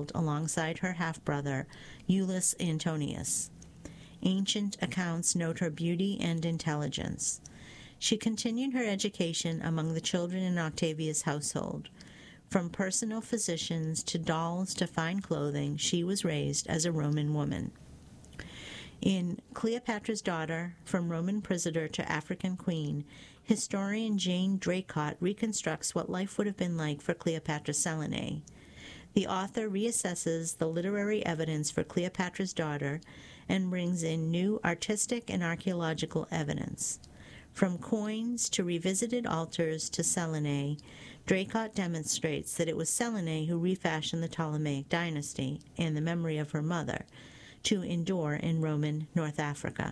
household alongside her half-brother, Iullus Antonius. Ancient accounts note her beauty and intelligence. She continued her education among the children in Octavia's household. From personal physicians to dolls to fine clothing, she was raised as a Roman woman. In Cleopatra's Daughter, From Roman Prisoner to African Queen, historian Jane Draycott reconstructs what life would have been like for Cleopatra Selene. The author reassesses the literary evidence for Cleopatra's Daughter and brings in new artistic and archaeological evidence. From coins to revisited altars to Selene, Draycott demonstrates that it was Selene who refashioned the Ptolemaic dynasty and the memory of her mother to endure in Roman North Africa.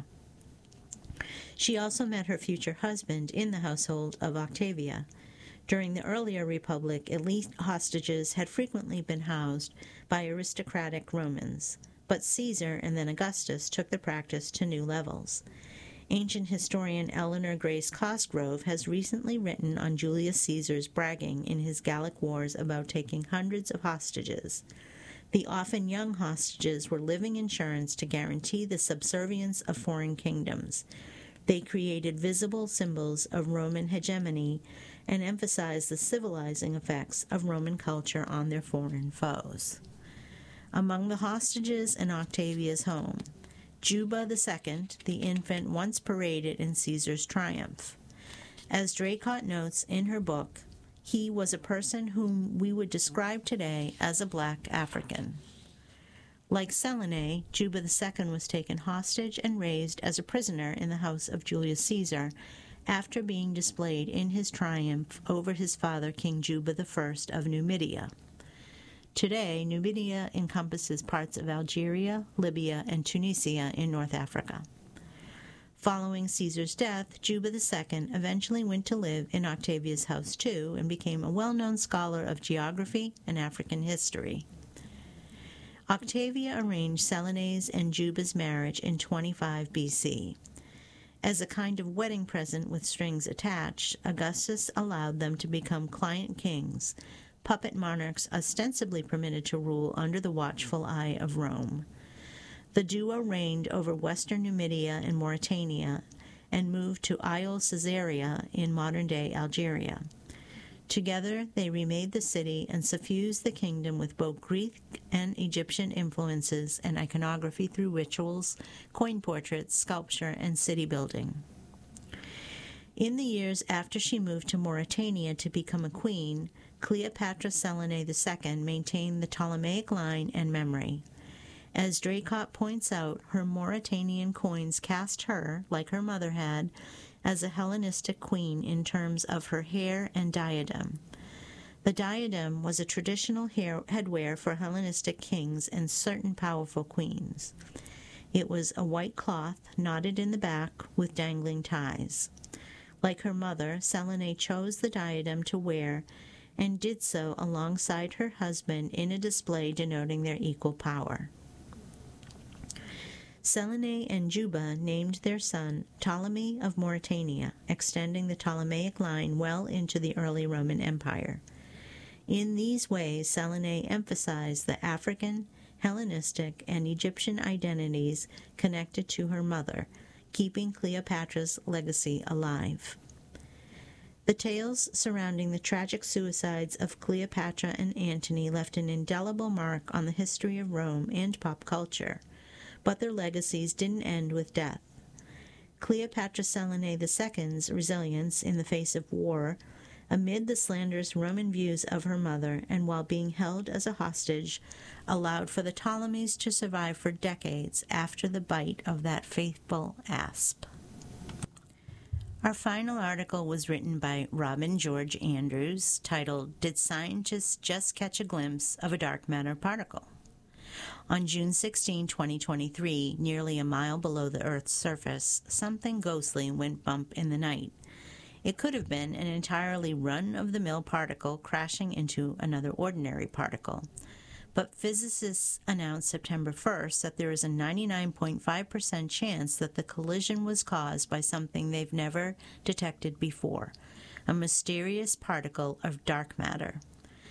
She also met her future husband in the household of Octavia. During the earlier Republic, elite hostages had frequently been housed by aristocratic Romans, but Caesar and then Augustus took the practice to new levels. Ancient historian Eleanor Grace Cosgrove has recently written on Julius Caesar's bragging in his Gallic Wars about taking hundreds of hostages. The often young hostages were living insurance to guarantee the subservience of foreign kingdoms. They created visible symbols of Roman hegemony and emphasized the civilizing effects of Roman culture on their foreign foes. Among the hostages in Octavia's home, Juba II, the infant once paraded in Caesar's triumph. As Draycott notes in her book, he was a person whom we would describe today as a black African. Like Selene, Juba II was taken hostage and raised as a prisoner in the house of Julius Caesar after being displayed in his triumph over his father, King Juba I of Numidia. Today, Numidia encompasses parts of Algeria, Libya, and Tunisia in North Africa. Following Caesar's death, Juba II eventually went to live in Octavia's house too and became a well-known scholar of geography and African history. Octavia arranged Selene's and Juba's marriage in 25 BC. As a kind of wedding present with strings attached, Augustus allowed them to become client kings, puppet monarchs ostensibly permitted to rule under the watchful eye of Rome. The duo reigned over western Numidia and Mauritania and moved to Isle Caesarea in modern-day Algeria. Together, they remade the city and suffused the kingdom with both Greek and Egyptian influences and iconography through rituals, coin portraits, sculpture, and city building. In the years after she moved to Mauritania to become a queen, Cleopatra Selene II maintained the Ptolemaic line and memory. As Draycott points out, her Mauritanian coins cast her, like her mother had, as a Hellenistic queen in terms of her hair and diadem. The diadem was a traditional headwear for Hellenistic kings and certain powerful queens. It was a white cloth knotted in the back with dangling ties. Like her mother, Selene chose the diadem to wear and did so alongside her husband in a display denoting their equal power. Selene and Juba named their son Ptolemy of Mauritania, extending the Ptolemaic line well into the early Roman Empire. In these ways, Selene emphasized the African, Hellenistic, and Egyptian identities connected to her mother, keeping Cleopatra's legacy alive. The tales surrounding the tragic suicides of Cleopatra and Antony left an indelible mark on the history of Rome and pop culture, but their legacies didn't end with death. Cleopatra Selene II's resilience in the face of war, amid the slanderous Roman views of her mother, and while being held as a hostage, allowed for the Ptolemies to survive for decades after the bite of that faithful asp. Our final article was written by Robin George Andrews, titled, "Did Scientists Just Catch a Glimpse of a Dark Matter Particle?" On June 16, 2023, nearly a mile below the Earth's surface, something ghostly went bump in the night. It could have been an entirely run-of-the-mill particle crashing into another ordinary particle. But physicists announced September 1st that there is a 99.5% chance that the collision was caused by something they've never detected before, a mysterious particle of dark matter.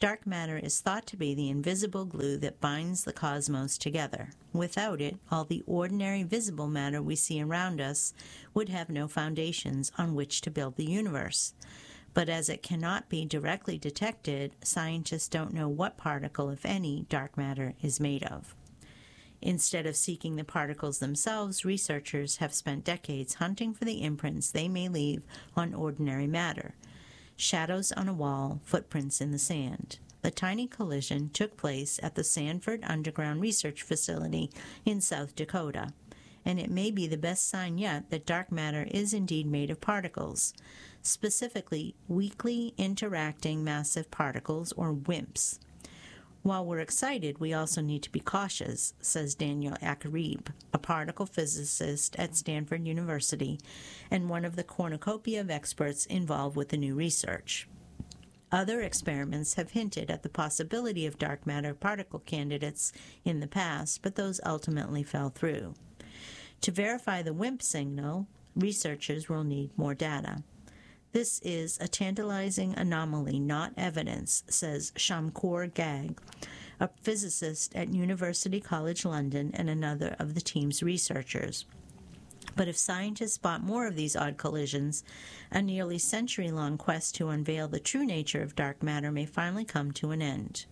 Dark matter is thought to be the invisible glue that binds the cosmos together. Without it, all the ordinary visible matter we see around us would have no foundations on which to build the universe. But as it cannot be directly detected, scientists don't know what particle, if any, dark matter is made of. Instead of seeking the particles themselves, researchers have spent decades hunting for the imprints they may leave on ordinary matter. Shadows on a wall, footprints in the sand. The tiny collision took place at the Sanford Underground Research Facility in South Dakota, and it may be the best sign yet that dark matter is indeed made of particles, specifically weakly interacting massive particles, or WIMPs. While we're excited, we also need to be cautious, says Daniel Akarib, a particle physicist at Stanford University and one of the cornucopia of experts involved with the new research. Other experiments have hinted at the possibility of dark matter particle candidates in the past, but those ultimately fell through. To verify the WIMP signal, researchers will need more data. This is a tantalizing anomaly, not evidence, says Shamkur Gag, a physicist at University College London and another of the team's researchers. But if scientists spot more of these odd collisions, a nearly century-long quest to unveil the true nature of dark matter may finally come to an end.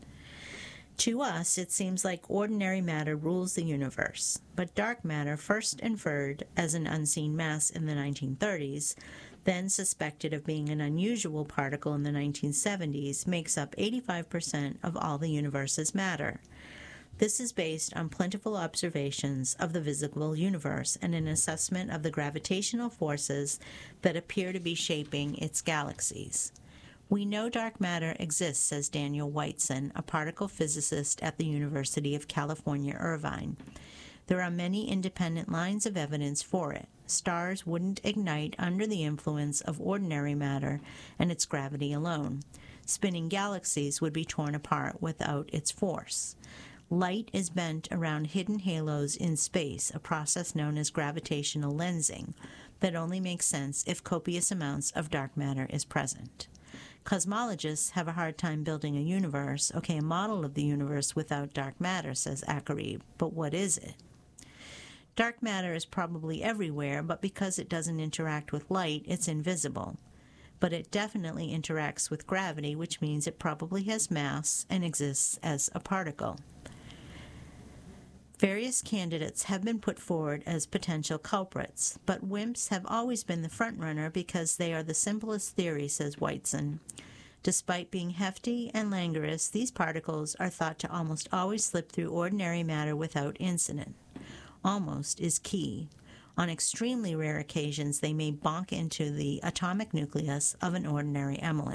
To us, it seems like ordinary matter rules the universe, but dark matter, first inferred as an unseen mass in the 1930s, then suspected of being an unusual particle in the 1970s, makes up 85% of all the universe's matter. This is based on plentiful observations of the visible universe and an assessment of the gravitational forces that appear to be shaping its galaxies. We know dark matter exists, says Daniel Whiteson, a particle physicist at the University of California, Irvine. There are many independent lines of evidence for it. Stars wouldn't ignite under the influence of ordinary matter and its gravity alone. Spinning galaxies would be torn apart without its force. Light is bent around hidden halos in space, a process known as gravitational lensing, that only makes sense if copious amounts of dark matter is present. Cosmologists have a hard time building a universe, a model of the universe without dark matter, says Akarib, but what is it? Dark matter is probably everywhere, but because it doesn't interact with light, it's invisible. But it definitely interacts with gravity, which means it probably has mass and exists as a particle. Various candidates have been put forward as potential culprits, but WIMPs have always been the frontrunner because they are the simplest theory, says Whiteson. Despite being hefty and languorous, these particles are thought to almost always slip through ordinary matter without incident. Almost is key. On extremely rare occasions, they may bonk into the atomic nucleus of an ordinary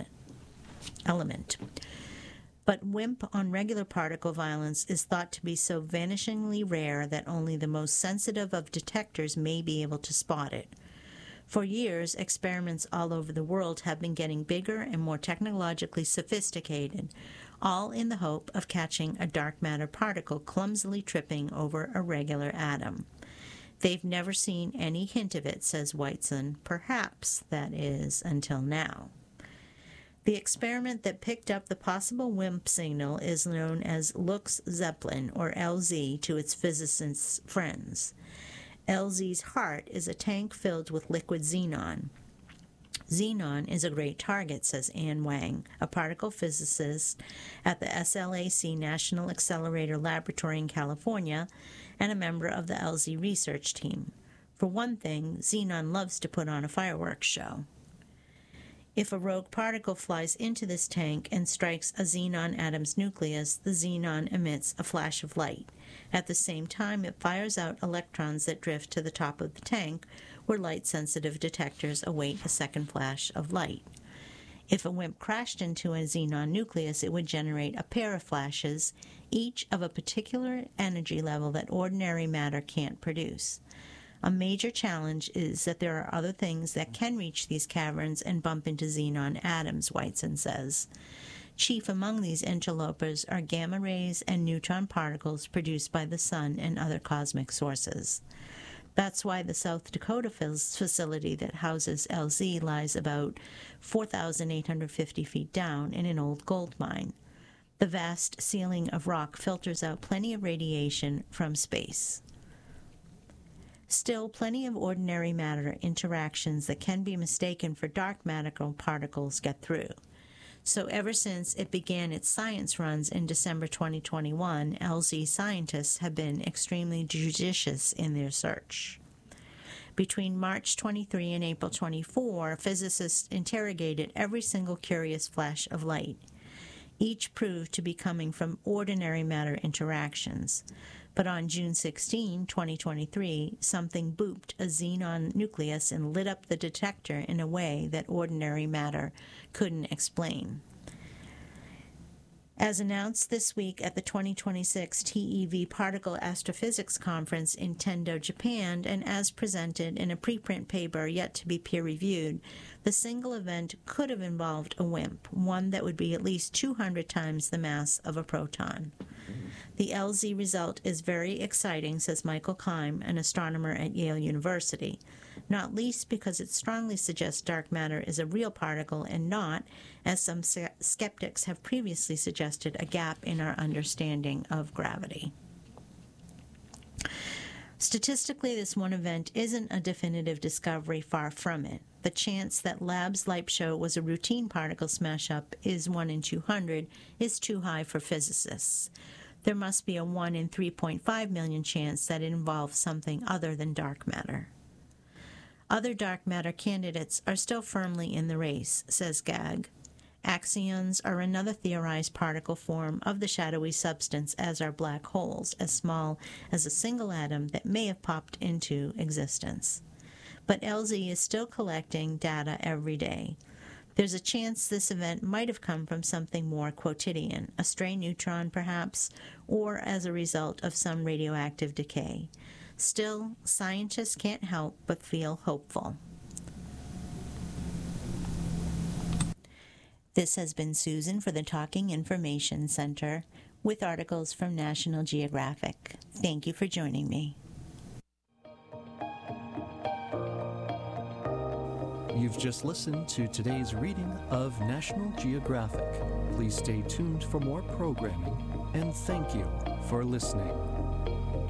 element. But WIMP on regular particle violence is thought to be so vanishingly rare that only the most sensitive of detectors may be able to spot it. For years, experiments all over the world have been getting bigger and more technologically sophisticated, all in the hope of catching a dark matter particle clumsily tripping over a regular atom. They've never seen any hint of it, says Whiteson, perhaps, that is, until now. The experiment that picked up the possible WIMP signal is known as Lux Zeppelin, or LZ, to its physicists' friends. LZ's heart is a tank filled with liquid xenon. Xenon is a great target, says Anne Wang, a particle physicist at the SLAC National Accelerator Laboratory in California and a member of the LZ research team. For one thing, xenon loves to put on a fireworks show. If a rogue particle flies into this tank and strikes a xenon atom's nucleus, the xenon emits a flash of light. At the same time, it fires out electrons that drift to the top of the tank, where light-sensitive detectors await a second flash of light. If a WIMP crashed into a xenon nucleus, it would generate a pair of flashes, each of a particular energy level that ordinary matter can't produce. A major challenge is that there are other things that can reach these caverns and bump into xenon atoms, Whiteson says. Chief among these interlopers are gamma rays and neutron particles produced by the sun and other cosmic sources. That's why the South Dakota facility that houses LZ lies about 4,850 feet down in an old gold mine. The vast ceiling of rock filters out plenty of radiation from space. Still, plenty of ordinary matter interactions that can be mistaken for dark matter particles get through. So ever since it began its science runs in December 2021, LZ scientists have been extremely judicious in their search. Between March 23 and April 24, physicists interrogated every single curious flash of light. Each proved to be coming from ordinary matter interactions. But on June 16, 2023, something booped a xenon nucleus and lit up the detector in a way that ordinary matter couldn't explain. As announced this week at the 2026 TeV Particle Astrophysics Conference in Tendo, Japan, and as presented in a preprint paper yet to be peer-reviewed, the single event could have involved a WIMP, one that would be at least 200 times the mass of a proton. The LZ result is very exciting, says Michael Keim, an astronomer at Yale University, not least because it strongly suggests dark matter is a real particle and not, as some skeptics have previously suggested, a gap in our understanding of gravity. Statistically, this one event isn't a definitive discovery, far from it. The chance that Lab's LiPSHO was a routine particle smash-up is 1 in 200 is too high for physicists. There must be a 1 in 3.5 million chance that it involves something other than dark matter. Other dark matter candidates are still firmly in the race, says Gag. Axions are another theorized particle form of the shadowy substance, as are black holes, as small as a single atom that may have popped into existence. But LZ is still collecting data every day. There's a chance this event might have come from something more quotidian, a stray neutron perhaps, or as a result of some radioactive decay. Still, scientists can't help but feel hopeful. This has been Susan for the Talking Information Center with articles from National Geographic. Thank you for joining me. You've just listened to today's reading of National Geographic. Please stay tuned for more programming, and thank you for listening.